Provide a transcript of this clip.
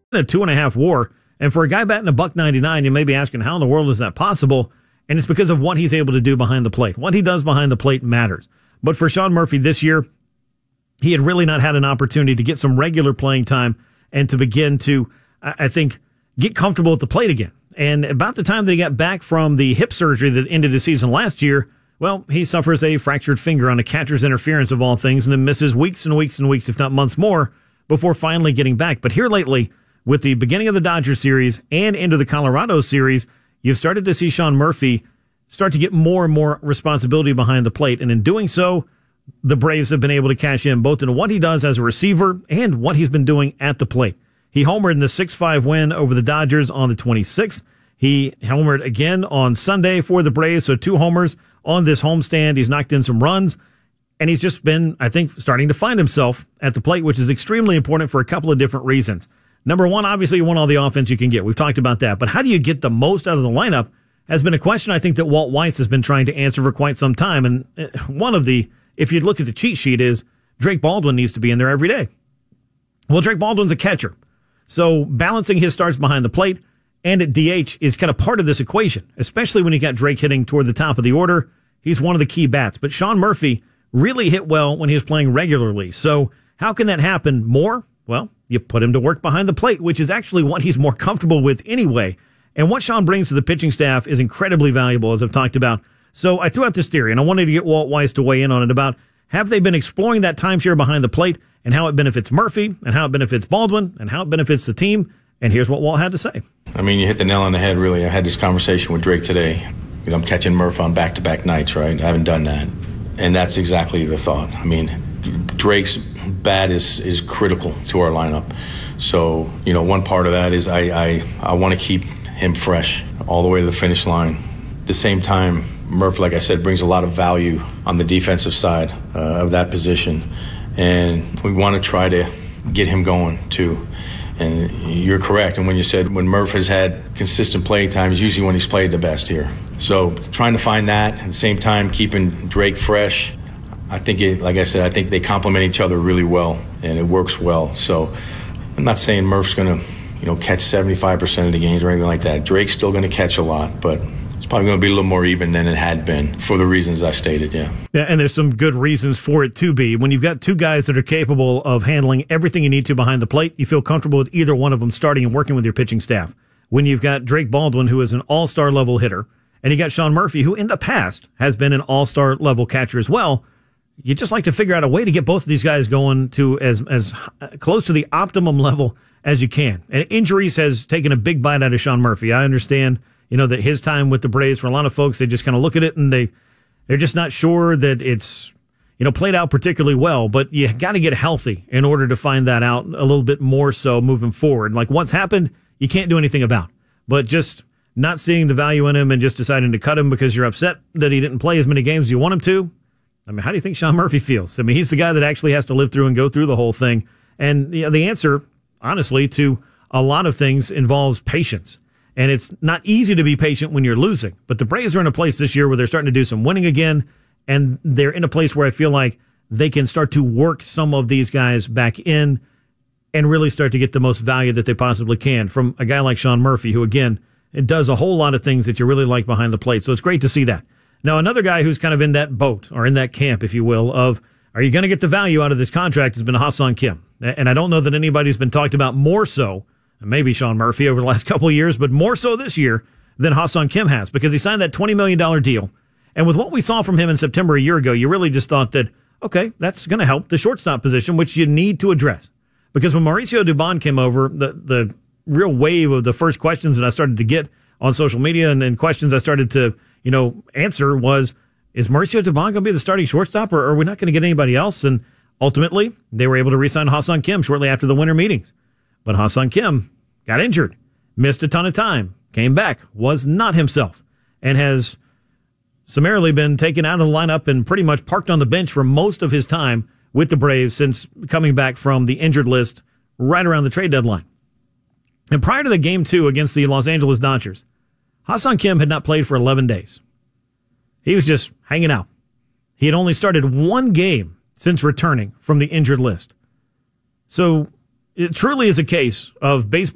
a 2.5 WAR. And for a guy batting $199, you may be asking, how in the world is that possible? And it's because of what he's able to do behind the plate. What he does behind the plate matters. But for Sean Murphy this year, he had really not had an opportunity to get some regular playing time and to begin to, I think, get comfortable at the plate again. And about the time that he got back from the hip surgery that ended the season last year, well, he suffers a fractured finger on a catcher's interference of all things and then misses weeks and weeks and weeks, if not months more, before finally getting back. But here lately, with the beginning of the Dodgers series and into the Colorado series, you've started to see Sean Murphy start to get more and more responsibility behind the plate. And in doing so, the Braves have been able to cash in both in what he does as a receiver and what he's been doing at the plate. He homered in the 6-5 win over the Dodgers on the 26th. He homered again on Sunday for the Braves, so 2 homers on this homestand. He's knocked in some runs, and he's just been, I think, starting to find himself at the plate, which is extremely important for a couple of different reasons. Number one, obviously, you want all the offense you can get. We've talked about that. But how do you get the most out of the lineup has been a question I think that Walt Weiss has been trying to answer for quite some time. And one of the, if you look at the cheat sheet, is Drake Baldwin needs to be in there every day. Well, Drake Baldwin's a catcher. So balancing his starts behind the plate and at DH is kind of part of this equation, especially when you got Drake hitting toward the top of the order. He's one of the key bats. But Sean Murphy really hit well when he was playing regularly. So how can that happen more? Well, you put him to work behind the plate, which is actually what he's more comfortable with anyway. And what Sean brings to the pitching staff is incredibly valuable, as I've talked about. So I threw out this theory, and I wanted to get Walt Weiss to weigh in on it about, have they been exploring that timeshare behind the plate and how it benefits Murphy and how it benefits Baldwin and how it benefits the team? And here's what Walt had to say. I mean, you hit the nail on the head, really. I had this conversation with Drake today. You know, I'm catching Murph on back-to-back nights, right? I haven't done that. And that's exactly the thought. I mean, Drake's bat is critical to our lineup. So, you know, one part of that is I want to keep him fresh all the way to the finish line. At the same time, Murph, like I said, brings a lot of value on the defensive side of that position. And we want to try to get him going, too. And you're correct. And when you said when Murph has had consistent playing time, is usually when he's played the best here. So trying to find that, at the same time keeping Drake fresh, I think, like I said, I think they complement each other really well, and it works well. So I'm not saying Murph's going to, catch 75% of the games or anything like that. Drake's still going to catch a lot, but it's probably going to be a little more even than it had been for the reasons I stated, yeah. Yeah, and there's some good reasons for it to be. When you've got two guys that are capable of handling everything you need to behind the plate, you feel comfortable with either one of them starting and working with your pitching staff. When you've got Drake Baldwin, who is an all-star level hitter, and you got Sean Murphy, who in the past has been an all-star level catcher as well, you just like to figure out a way to get both of these guys going to as close to the optimum level as you can. And injuries has taken a big bite out of Sean Murphy. I understand, that his time with the Braves, for a lot of folks, they just kind of look at it and they're just not sure that it's, played out particularly well. But you got to get healthy in order to find that out a little bit more so moving forward. Like what's happened, you can't do anything about. But just not seeing the value in him and just deciding to cut him because you're upset that he didn't play as many games as you want him to. I mean, how do you think Sean Murphy feels? I mean, he's the guy that actually has to live through and go through the whole thing. And the answer, honestly, to a lot of things involves patience. And it's not easy to be patient when you're losing. But the Braves are in a place this year where they're starting to do some winning again. And they're in a place where I feel like they can start to work some of these guys back in and really start to get the most value that they possibly can from a guy like Sean Murphy, who, again, it does a whole lot of things that you really like behind the plate. So it's great to see that. Now, another guy who's kind of in that boat, or in that camp, if you will, of are you going to get the value out of this contract, has been Ha-Seong Kim. And I don't know that anybody's been talked about more so, maybe Sean Murphy over the last couple of years, but more so this year than Ha-Seong Kim has, because he signed that $20 million deal. And with what we saw from him in September a year ago, you really just thought that, okay, that's going to help the shortstop position, which you need to address. Because when Mauricio Dubon came over, the real wave of the first questions that I started to get on social media and questions I started to answer was, is Mauricio Dubon going to be the starting shortstop, or are we not going to get anybody else? And ultimately, they were able to re-sign Ha-Seong Kim shortly after the winter meetings. But Ha-Seong Kim got injured, missed a ton of time, came back, was not himself, and has summarily been taken out of the lineup and pretty much parked on the bench for most of his time with the Braves since coming back from the injured list right around the trade deadline. And prior to the Game 2 against the Los Angeles Dodgers, Ha-Seong Kim had not played for 11 days. He was just hanging out. He had only started one game since returning from the injured list. So it truly is a case of baseball